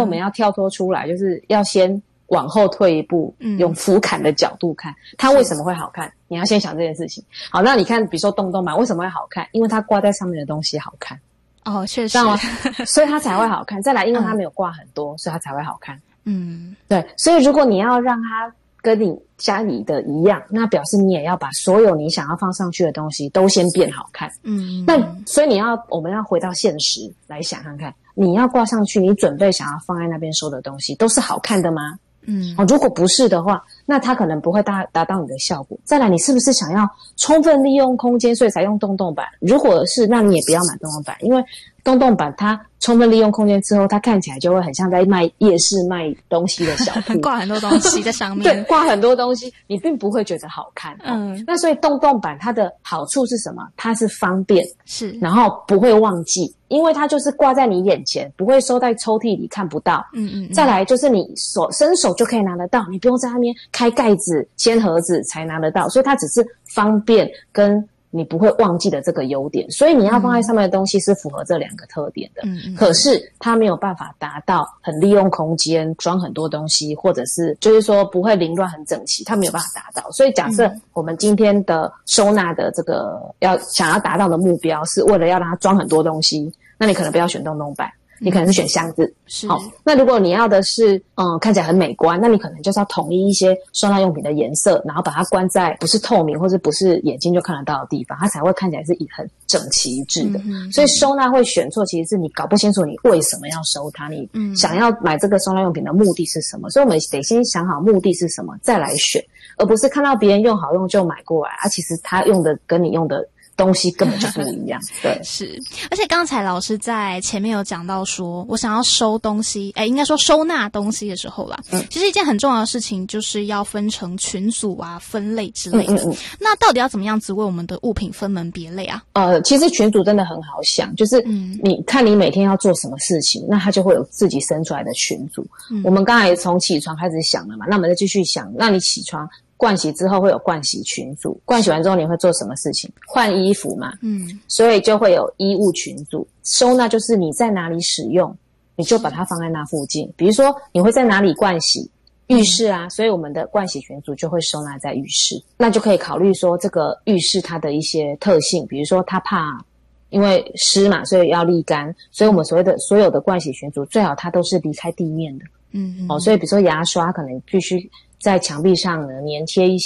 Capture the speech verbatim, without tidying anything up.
我们要跳脱出来，就是要先往后退一步，嗯，用俯瞰的角度看它为什么会好看，你要先想这件事情。好，那你看比如说洞洞板为什么会好看，因为它挂在上面的东西好看。 哦，确实， 所以它才会好看。再来，因为它没有挂很多，嗯，所以它才会好看。 嗯， 对，所以如果你要让它跟你家里的一样，那表示你也要把所有你想要放上去的东西都先变好看。嗯，那所以你要，我们要回到现实来想看看，你要挂上去，你准备想要放在那边收的东西，都是好看的吗？嗯，哦，如果不是的话，那它可能不会达达到你的效果。再来，你是不是想要充分利用空间，所以才用洞洞板？如果是，那你也不要买洞洞板，因为洞洞板它充分利用空间之后，它看起来就会很像在卖夜市卖东西的小铺， 挂很多东西在上面。 对，挂很多东西，你并不会觉得好看。嗯，那所以洞洞板它的好处是什么？它是方便， 是， 然后不会忘记。因为它就是挂在你眼前，不会收在抽屉里看不到。嗯嗯嗯。再来就是你手伸手就可以拿得到，你不用在那边开盖子、掀盒子才拿得到，所以它只是方便跟你不会忘记的这个优点。所以你要放在上面的东西是符合这两个特点的。嗯嗯。可是它没有办法达到很利用空间、装很多东西，或者是就是说不会凌乱很整齐，它没有办法达到。所以假设我们今天的收纳的这个要想要达到的目标是为了要让它装很多东西，那你可能不要选洞洞板，你可能是选箱子。是。好，那如果你要的是嗯看起来很美观，那你可能就是要统一一些收纳用品的颜色，然后把它关在不是透明或者不是眼睛就看得到的地方，它才会看起来是很整齐一致的。嗯，所以收纳会选错，其实是你搞不清楚你为什么要收它，你想要买这个收纳用品的目的是什么。所以我们得先想好目的是什么，再来选，而不是看到别人用好用就买过来啊，其实他用的跟你用的东西根本就不一样。对， 是。而且刚才老师在前面有讲到说，我想要收东西，哎，应该说收纳东西的时候啦，嗯，其实一件很重要的事情就是要分成群组啊、分类之类的。嗯嗯嗯。那到底要怎么样子为我们的物品分门别类啊？ 呃，其实群组真的很好想，就是你看你每天要做什么事情，那它就会有自己生出来的群组。嗯，我们刚才从起床开始想了嘛，那我们再继续想，那你起床盥洗之后会有盥洗群组，盥洗完之后你会做什么事情？换衣服嘛，嗯，所以就会有衣物群组。收纳就是你在哪里使用，你就把它放在那附近。比如说你会在哪里盥洗？浴室啊，所以我们的盥洗群组就会收纳在浴室。那就可以考虑说这个浴室它的一些特性，比如说它怕因为湿嘛，所以要沥干，所以我们所谓的所有的盥洗群组最好它都是离开地面的。嗯，哦，所以比如说牙刷可能必须在墙壁上呢粘贴一些